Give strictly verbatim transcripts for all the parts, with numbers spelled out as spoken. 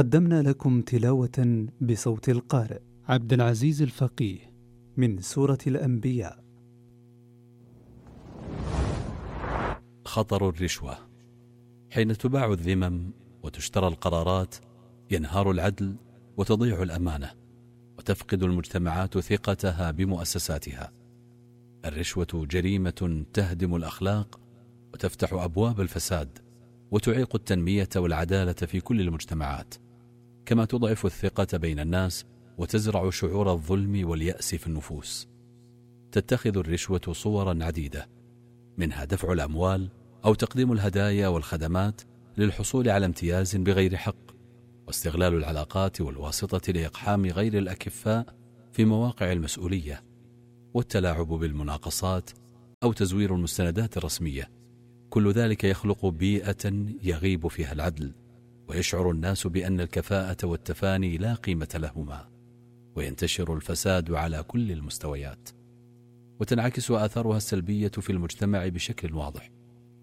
قدمنا لكم تلاوة بصوت القارئ عبد العزيز الفقيه من سورة الأنبياء. خطر الرشوة. حين تباع الذمم وتشترى القرارات ينهار العدل وتضيع الأمانة، وتفقد المجتمعات ثقتها بمؤسساتها. الرشوة جريمة تهدم الأخلاق وتفتح أبواب الفساد، وتعيق التنمية والعدالة في كل المجتمعات، كما تضعف الثقة بين الناس وتزرع شعور الظلم واليأس في النفوس. تتخذ الرشوة صورا عديدة، منها دفع الأموال أو تقديم الهدايا والخدمات للحصول على امتياز بغير حق، واستغلال العلاقات والواسطة لإقحام غير الأكفاء في مواقع المسؤولية، والتلاعب بالمناقصات أو تزوير المستندات الرسمية. كل ذلك يخلق بيئة يغيب فيها العدل، ويشعر الناس بأن الكفاءة والتفاني لا قيمة لهما، وينتشر الفساد على كل المستويات، وتنعكس آثارها السلبية في المجتمع بشكل واضح،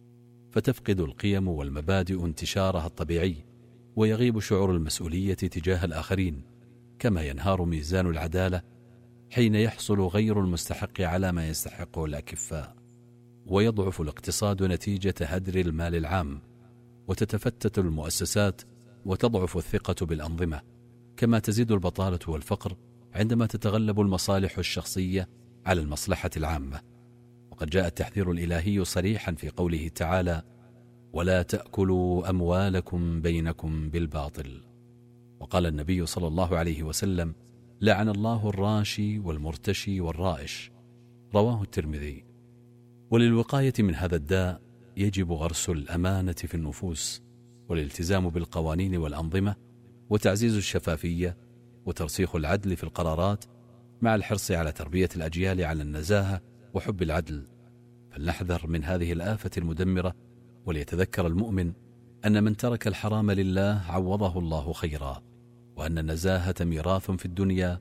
فتفقد القيم والمبادئ انتشارها الطبيعي، ويغيب شعور المسؤولية تجاه الآخرين، كما ينهار ميزان العدالة حين يحصل غير المستحق على ما يستحقه الأكفاء، ويضعف الاقتصاد نتيجة هدر المال العام، وتتفتت المؤسسات وتضعف الثقة بالأنظمة، كما تزيد البطالة والفقر عندما تتغلب المصالح الشخصية على المصلحة العامة. وقد جاء التحذير الإلهي صريحا في قوله تعالى: ولا تأكلوا أموالكم بينكم بالباطل. وقال النبي صلى الله عليه وسلم: لعن الله الراشي والمرتشي والرائش. رواه الترمذي. وللوقاية من هذا الداء يجب غرس الأمانة في النفوس، والالتزام بالقوانين والأنظمة، وتعزيز الشفافية، وترسيخ العدل في القرارات، مع الحرص على تربية الأجيال على النزاهة وحب العدل. فلنحذر من هذه الآفة المدمرة، وليتذكر المؤمن أن من ترك الحرام لله عوضه الله خيرا، وأن النزاهة ميراث في الدنيا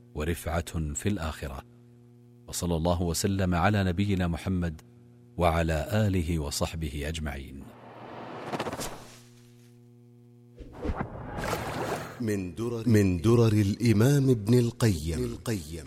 ورفعة في الآخرة. وصلى الله وسلم على نبينا محمد وعلى آله وصحبه أجمعين. من درر, من درر الإمام ابن القيم, القيم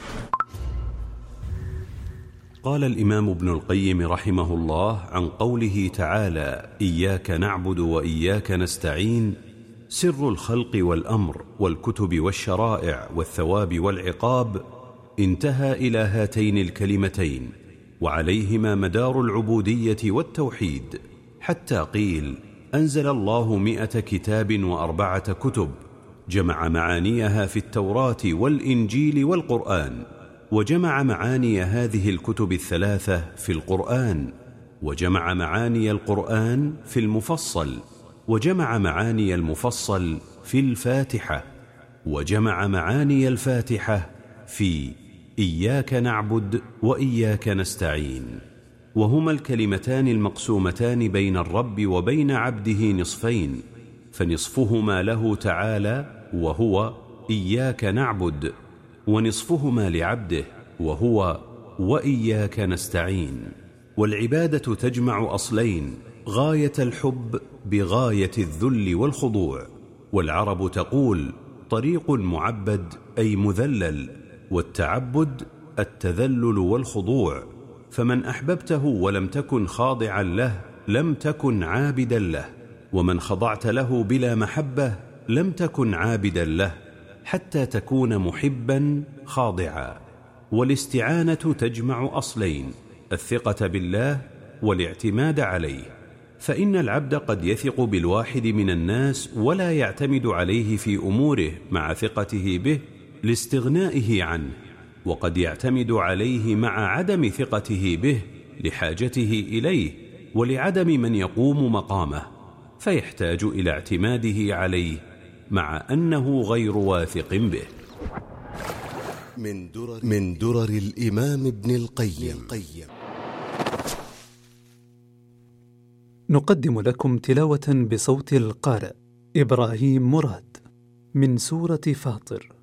قال الإمام ابن القيم رحمه الله عن قوله تعالى: إياك نعبد وإياك نستعين: سر الخلق والأمر والكتب والشرائع والثواب والعقاب انتهى إلى هاتين الكلمتين، وعليهما مدار العبودية والتوحيد، حتى قيل: أنزل الله مئة كتاب وأربعة كتب، جمع معانيها في التوراة والإنجيل والقرآن، وجمع معاني هذه الكتب الثلاثة في القرآن، وجمع معاني القرآن في المفصل، وجمع معاني المفصل في الفاتحة، وجمع معاني الفاتحة في إياك نعبد وإياك نستعين، وهما الكلمتان المقسومتان بين الرب وبين عبده نصفين، فنصفهما له تعالى وهو إياك نعبد، ونصفهما لعبده وهو وإياك نستعين. والعبادة تجمع أصلين: غاية الحب بغاية الذل والخضوع. والعرب تقول: طريق معبد أي مذلل، والتعبد التذلل والخضوع. فمن أحببته ولم تكن خاضعا له لم تكن عابدا له، ومن خضعت له بلا محبة لم تكن عابدا له، حتى تكون محبا خاضعا. والاستعانة تجمع أصلين: الثقة بالله والاعتماد عليه، فإن العبد قد يثق بالواحد من الناس ولا يعتمد عليه في أموره مع ثقته به لاستغنائه عنه، وقد يعتمد عليه مع عدم ثقته به لحاجته إليه ولعدم من يقوم مقامه، فيحتاج إلى اعتماده عليه مع أنه غير واثق به. من درر, من درر الإمام ابن القيم. نقدم لكم تلاوة بصوت القارئ إبراهيم مراد من سورة فاطر.